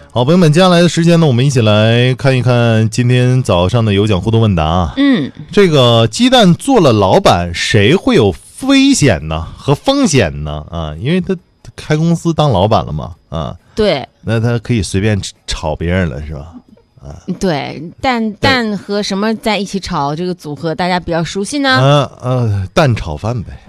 好，朋友们，接下来的时间呢，我们一起来看一看今天早上的有奖互动问答。这个鸡蛋做了老板，谁会有危险呢和风险呢？啊，因为他开公司当老板了嘛，啊，对，那他可以随便炒别人了，是吧？啊，对，蛋和什么在一起炒，这个组合大家比较熟悉呢？蛋炒饭呗。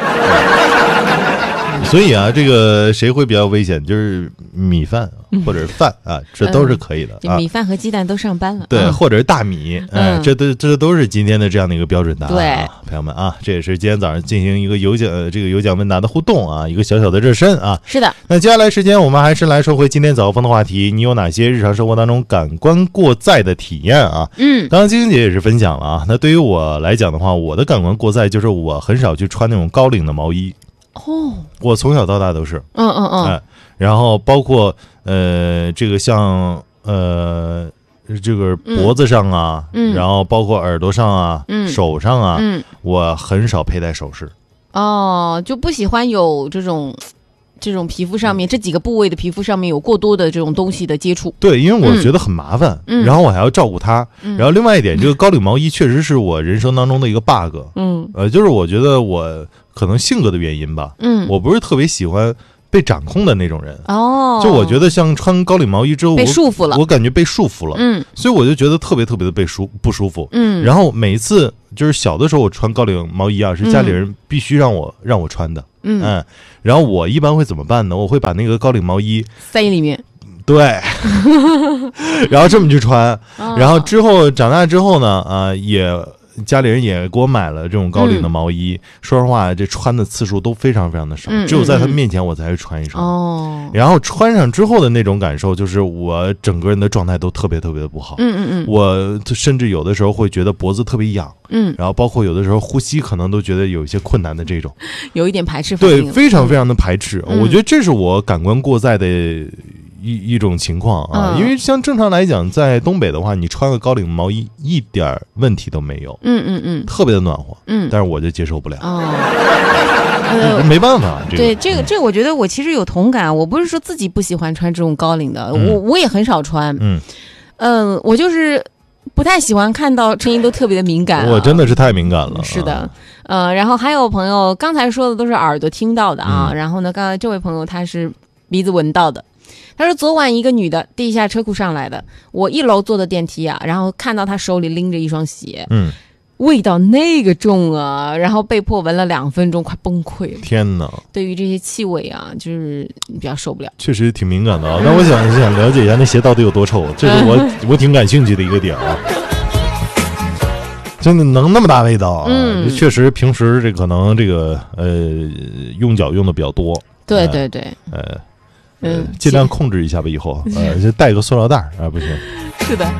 所以啊，这个谁会比较危险？就是米饭或者是饭啊，这都是可以的。米饭和鸡蛋都上班了，对，或者是大米，这都是今天的这样的一个标准答案。对，朋友们啊，这也是今天早上进行一个有奖问答的互动啊，一个小小的热身啊。是的。那接下来时间我们还是来说回今天早高峰的话题，你有哪些日常生活当中感官过载的体验啊？刚刚晶晶姐也是分享了啊。那对于我来讲的话，我的感官过载就是我很少去穿那种高领的毛衣。我从小到大都是，然后包括这个像这个脖子上啊，然后包括耳朵上啊，手上啊，我很少佩戴首饰。就不喜欢有这种皮肤上面这几个部位的皮肤上面有过多的这种东西的接触。对，因为我觉得很麻烦，然后我还要照顾它。然后另外一点，这个高领毛衣确实是我人生当中的一个 bug。就是我觉得我可能性格的原因吧，我不是特别喜欢被掌控的那种人。就我觉得像穿高领毛衣之后被束缚了，我感觉被束缚了。所以我就觉得特别特别的不舒服。然后每一次就是小的时候我穿高领毛衣啊，是家里人必须让我穿的。然后我一般会怎么办呢？我会把那个高领毛衣塞里面。对，然后这么去穿。然后之后长大之后呢，家里人也给我买了这种高领的毛衣。说实话，这穿的次数都非常非常的少，只有在他们面前我才会穿一双。然后穿上之后的那种感受，就是我整个人的状态都特别特别的不好。我甚至有的时候会觉得脖子特别痒。然后包括有的时候呼吸可能都觉得有一些困难的这种，有一点排斥反应。对，非常非常的排斥。我觉得这是我感官过载的一种情况啊。因为像正常来讲，在东北的话，你穿个高领毛衣一点问题都没有。特别的暖和。但是我就接受不了。没办法。对，这个我觉得我其实有同感。我不是说自己不喜欢穿这种高领的，我也很少穿。我就是不太喜欢看到声音都特别的敏感。我真的是太敏感了。是的。然后还有朋友刚才说的都是耳朵听到的啊。然后呢，刚才这位朋友他是鼻子闻到的。他说昨晚一个女的地下车库上来的，我1楼坐的电梯啊，然后看到她手里拎着一双鞋。味道那个重啊，然后被迫闻了2分钟，快崩溃了。天哪！对于这些气味啊，就是比较受不了。确实挺敏感的啊。那我想了解一下那鞋到底有多臭，这是我挺感兴趣的一个点啊。真的能那么大味道啊？确实平时这可能这个用脚用的比较多。对对对。尽量控制一下吧，以后就带个塑料袋啊，不行。是的。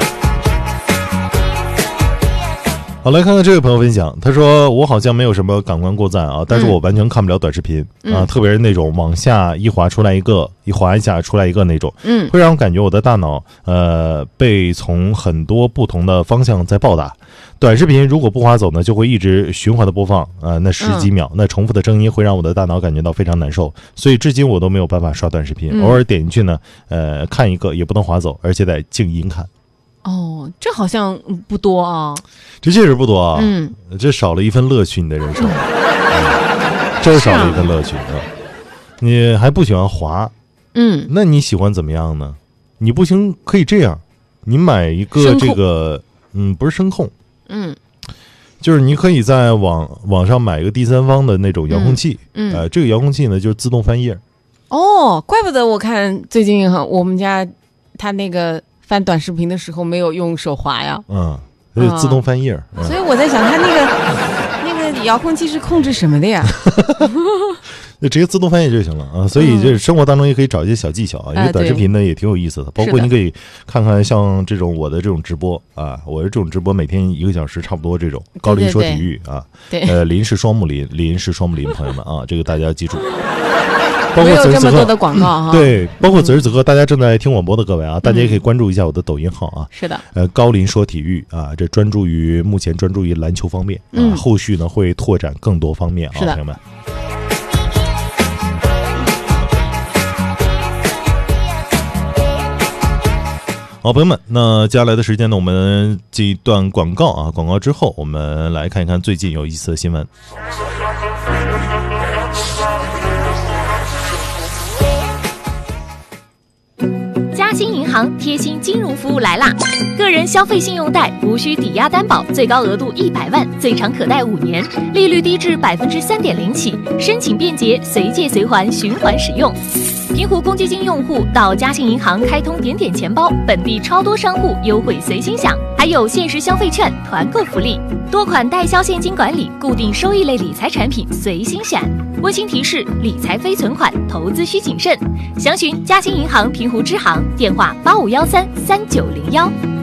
好，来看看这位朋友分享，他说我好像没有什么感官过载啊，但是我完全看不了短视频啊，特别是那种往下一滑出来一个，一滑一下出来一个那种，会让我感觉我的大脑被从很多不同的方向在暴打。短视频如果不滑走呢，就会一直循环的播放那10几秒，那重复的声音会让我的大脑感觉到非常难受，所以至今我都没有办法刷短视频，偶尔点进去呢看一个也不能滑走，而且得静音看。这好像不多啊。这确实不多啊。这少了一份乐趣，你的人生。真少了一份乐趣啊。你还不喜欢滑？那你喜欢怎么样呢？你不行可以这样，你买一个这个不是声控，就是你可以在网上买一个第三方的那种遥控器。这个遥控器呢就是自动翻页。怪不得我看最近我们家他那个翻短视频的时候没有用手滑呀。自动翻页。所以我在想他那个遥控器是控制什么的呀？就直接自动翻译就行了啊。所以这生活当中也可以找一些小技巧啊，因为短视频呢也挺有意思的，包括你可以看看像这种我的这种直播啊，我的这种直播每天1个小时差不多这种高林说体育啊。林是双木林，林是双木林，朋友们啊，这个大家要记住。包括这么多的广告哈。对，包括此时此刻大家正在听广播的各位啊，大家也可以关注一下我的抖音号啊。是的。高林说体育啊，这目前专注于篮球方面啊，后续呢会拓展更多方面啊，朋友们。 好，朋友们，那接下来的时间呢，我们这一段广告啊，广告之后，我们来看一看最近有意思的新闻。 嘉兴银行贴心金融服务来啦！个人消费信用贷无需抵押担保，最高额度100万，最长可贷5年，利率低至3.0%起，申请便捷，随借随还，循环使用。平湖公积金用户到嘉兴银行开通点点钱包，本地超多商户优惠随心享，还有限时消费券、团购福利，多款代销现金管理、固定收益类理财产品随心选。温馨提示：理财非存款，投资需谨慎。详询嘉兴银行平湖支行，电话85133901。